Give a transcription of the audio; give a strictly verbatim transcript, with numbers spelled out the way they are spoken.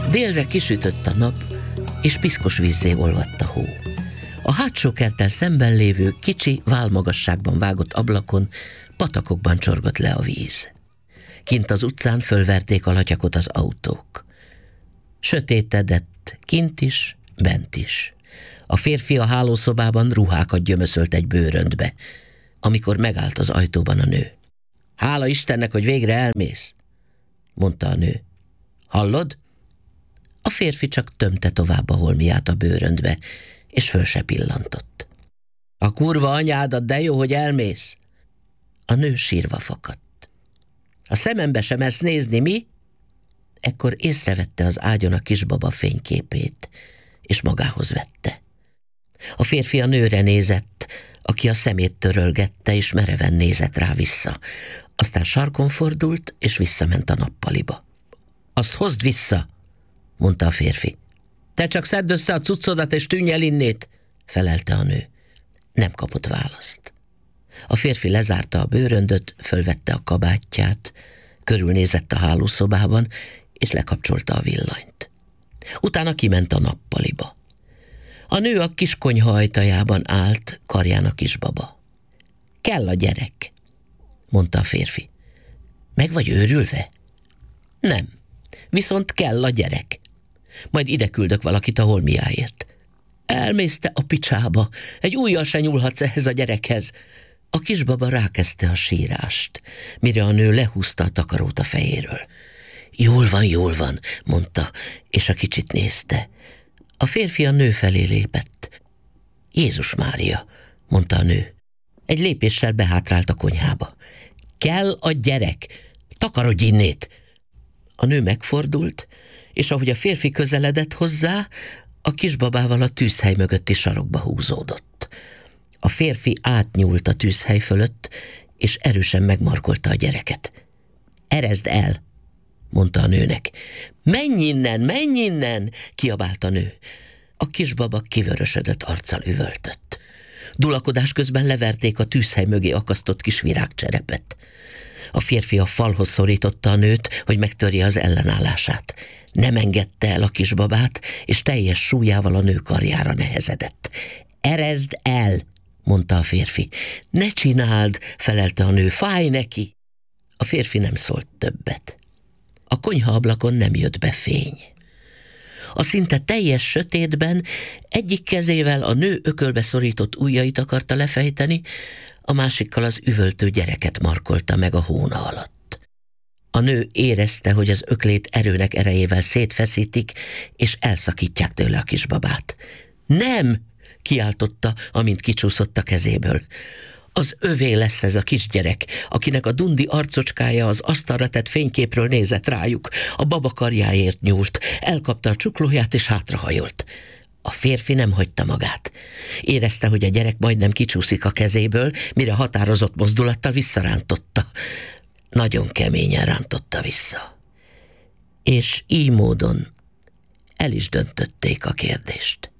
Délre kisütött a nap, és piszkos vízzé olvadt a hó. A hátsó kerttel szemben lévő kicsi, válmagasságban vágott ablakon patakokban csorgott le a víz. Kint az utcán fölverték a latyakot az autók. Sötétedett kint is, bent is. A férfi a hálószobában ruhákat gyömöszölt egy bőröntbe, amikor megállt az ajtóban a nő. Hála Istennek, hogy végre elmész, mondta a nő. Hallod? A férfi csak tömte tovább a holmiát a bőröntbe, és föl se pillantott. A kurva anyádat, de jó, hogy elmész. A nő sírva fakadt. A szemembe sem mersz nézni, mi? Ekkor észrevette az ágyon a kisbaba fényképét, és magához vette. A férfi a nőre nézett, aki a szemét törölgette, és mereven nézett rá vissza. Aztán sarkon fordult, és visszament a nappaliba. Azt hozd vissza, mondta a férfi. Te csak szedd össze a cuccodat, és tűnj el innét, felelte a nő. Nem kapott választ. A férfi lezárta a bőröndöt, fölvette a kabátját, körülnézett a hálószobában, és lekapcsolta a villanyt. Utána kiment a nappaliba. A nő a kis konyha ajtajában állt, karján a kisbaba. Kell a gyerek, mondta a férfi. Meg vagy őrülve? Nem, viszont kell a gyerek. Majd ide küldök valakit a holmiáért. Elmész te a picsába, egy ujjal se nyúlhatsz ehhez a gyerekhez. A kisbaba rákezdte a sírást, mire a nő lehúzta a takarót a fejéről. Jól van, jól van, mondta, és a kicsit nézte. A férfi a nő felé lépett. Jézus Mária, mondta a nő. Egy lépéssel behátrált a konyhába. Kell a gyerek, takarodj innét! A nő megfordult, és ahogy a férfi közeledett hozzá, a kisbabával a tűzhely mögötti sarokba húzódott. A férfi átnyúlt a tűzhely fölött, és erősen megmarkolta a gyereket. Erezd el, mondta a nőnek. Menj innen, menj innen, kiabált a nő. A kisbaba kivörösödött arccal üvöltött. Dulakodás közben leverték a tűzhely mögé akasztott kis virágcserepet. A férfi a falhoz szorította a nőt, hogy megtörje az ellenállását. Nem engedte el a kisbabát, és teljes súlyával a nő karjára nehezedett. Erezd el, mondta a férfi. Ne csináld, felelte a nő, fáj neki. A férfi nem szólt többet. A konyhaablakon nem jött be fény. A szinte teljes sötétben egyik kezével a nő ökölbe szorított ujjait akarta lefejteni, a másikkal az üvöltő gyereket markolta meg a hóna alatt. A nő érezte, hogy az öklét erőnek erejével szétfeszítik, és elszakítják tőle a kisbabát. Nem! Kiáltotta, amint kicsúszott a kezéből. Az övé lesz ez a kisgyerek, akinek a dundi arcocskája az asztalra tett fényképről nézett rájuk. A baba karjáért nyúlt, elkapta a csuklóját és hátrahajolt. A férfi nem hagyta magát. Érezte, hogy a gyerek majdnem kicsúszik a kezéből, mire határozott mozdulattal visszarántotta. Nagyon keményen rántotta vissza. És így módon el is döntötték a kérdést.